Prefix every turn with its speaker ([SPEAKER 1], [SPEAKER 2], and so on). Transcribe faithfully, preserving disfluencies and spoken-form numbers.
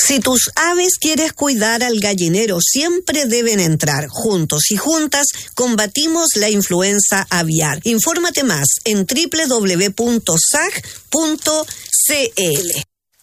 [SPEAKER 1] Si tus aves quieres cuidar al gallinero, siempre deben entrar. Juntos y juntas combatimos la influenza aviar. Infórmate más en doble u doble u doble u punto s a g punto c l.